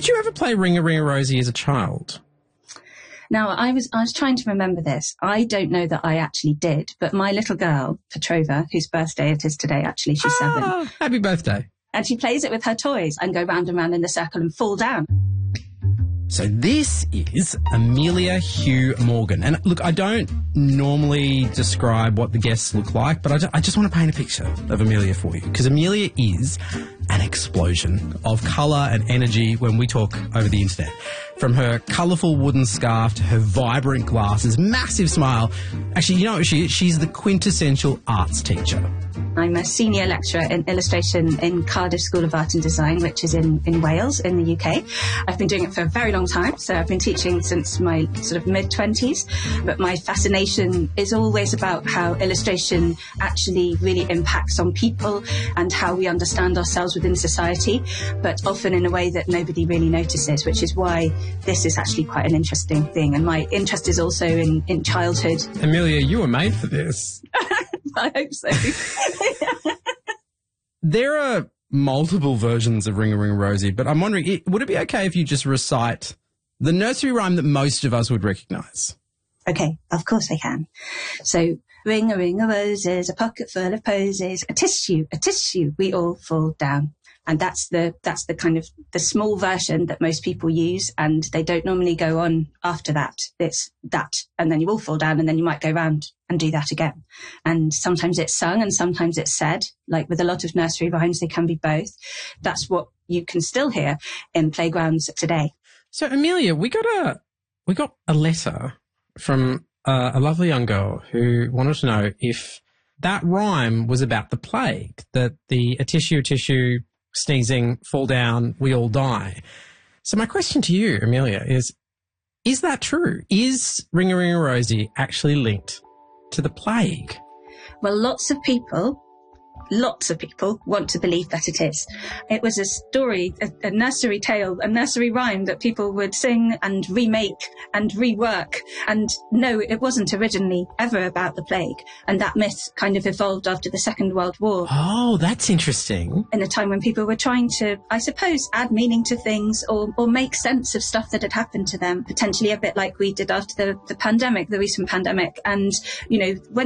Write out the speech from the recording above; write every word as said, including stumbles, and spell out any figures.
Did you ever play Ring-a-Ring-a-Rosie as a child? Now, I was I was trying to remember this. I don't know that I actually did, but my little girl, Petrova, whose birthday it is today, actually, she's ah, seven. Happy birthday. And she plays it with her toys and go round and round in a circle and fall down. So this is Amelia Hugh Morgan. And look, I don't normally describe what the guests look like, but I just, I just want to paint a picture of Amelia for you, because Amelia is an explosion of colour and energy when we talk over the internet. From her colourful wooden scarf to her vibrant glasses, massive smile. Actually, you know what she is? She's the quintessential arts teacher. I'm a senior lecturer in illustration in Cardiff School of Art and Design, which is in, in Wales, in the U K. I've been doing it for a very long time, so I've been teaching since my sort of mid-twenties. But my fascination is always about how illustration actually really impacts on people and how we understand ourselves within society, but often in a way that nobody really notices, which is why this is actually quite an interesting thing. And my interest is also in, in childhood. Amelia, you were made for this. I hope so. There are multiple versions of Ring-a-Ring-a-Rosie, but I'm wondering, would it be okay if you just recite the nursery rhyme that most of us would recognise? Okay, of course I can. So, ring-a-ring-a-roses, a pocket full of posies, a tissue, a tissue, we all fall down. And that's the that's the kind of the small version that most people use, and they don't normally go on after that. It's that, and then you all fall down, and then you might go round and do that again. And sometimes it's sung and sometimes it's said. Like with a lot of nursery rhymes, they can be both. That's what you can still hear in playgrounds today. So, Amelia, we got a we got a letter from uh, a lovely young girl who wanted to know if that rhyme was about the plague, that the a tissue, a tissue, sneezing, fall down, we all die. So my question to you, Amelia, is, is that true? Is Ring-a-Ring-a-Rosie actually linked to the plague? Well, lots of people, lots of people want to believe that it is. It was a story, a, a nursery tale, a nursery rhyme that people would sing and remake and rework. And no, it wasn't originally ever about the plague. And that myth kind of evolved after the Second World War. Oh, that's interesting. In a time when people were trying to, I suppose, add meaning to things or, or make sense of stuff that had happened to them, potentially a bit like we did after the, the pandemic, the recent pandemic. And, you know, when